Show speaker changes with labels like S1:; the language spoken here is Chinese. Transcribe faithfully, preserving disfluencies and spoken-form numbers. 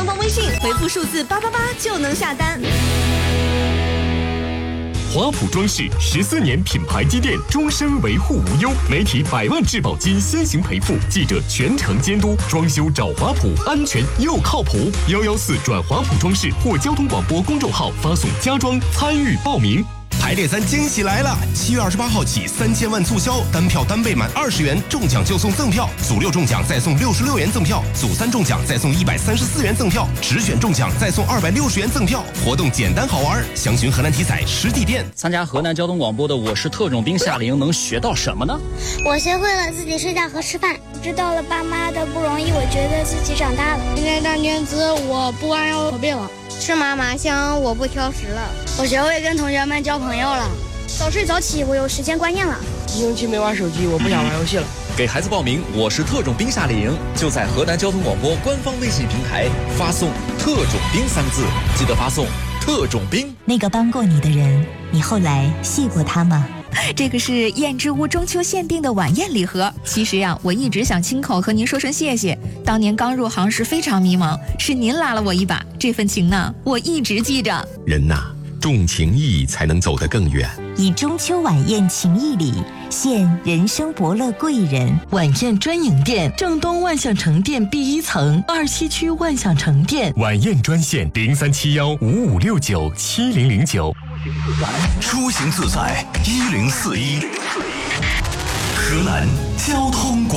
S1: 方微信回复数字八八八就能下单。
S2: 华普装饰十四年品牌积淀，终身维护无忧，媒体百万质保金先行赔付，记者全程监督，装修找华普，安全又靠谱。幺幺四转华普装饰或交通广播公众号发送家装参与报名。
S3: 排列三惊喜来了！七月二十八号起，三千万促销，单票单倍满二十元，中奖就送赠票；组六中奖再送六十六元赠票；组三中奖再送一百三十四元赠票；直选中奖再送二百六十元赠票。活动简单好玩，详询河南体彩实体店。
S4: 参加河南交通广播的我是特种兵夏令营能学到什么呢？
S5: 我学会了自己睡觉和吃饭，知道了爸妈的不容易，我觉得自己长大了。
S6: 今天当天资，我不弯腰驼背了。
S7: 吃嘛嘛香，我不挑食了。
S8: 我学会跟同学们交朋友了。
S5: 早睡早起，我有时间观念了。
S6: 一星期没玩手机，我不想玩游戏了。
S9: 给孩子报名我是特种兵夏令营，就在河南交通广播官方微信平台发送特种兵三个字，记得发送特种兵。
S10: 那个帮过你的人，你后来谢过他吗？
S11: 这个是燕之屋中秋限定的晚宴礼盒。其实呀，我一直想亲口和您说声谢谢。当年刚入行时非常迷茫，是您拉了我一把，这份情呢，我一直记着。
S3: 人呐，重情义才能走得更远。
S10: 以中秋晚宴情谊礼，献人生伯乐贵人。
S12: 晚宴专营店，正东万象城店 B 一层，二七区万象城店。
S2: 晚宴专线零三七幺五五六九七零零九。
S13: 出行自在一零四一，河南交通广